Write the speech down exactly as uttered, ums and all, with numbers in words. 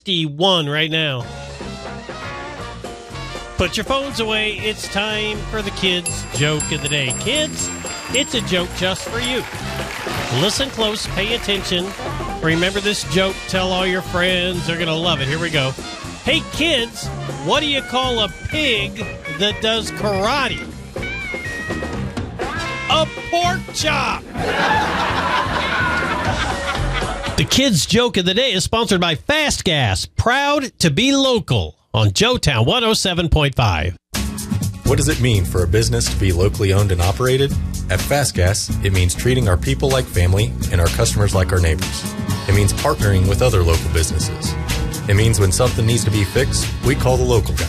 fifty-one right now. Put your phones away. It's time for the kids' joke of the day. Kids, it's a joke just for you. Listen close, pay attention. Remember this joke, tell all your friends. They're going to love it. Here we go. Hey, kids, what do you call a pig that does karate? A pork chop. The kids' joke of the day is sponsored by Fast Gas, proud to be local on Joetown one oh seven point five. What does it mean for a business to be locally owned and operated? At Fast Gas, it means treating our people like family and our customers like our neighbors. It means partnering with other local businesses. It means when something needs to be fixed, we call the local guy.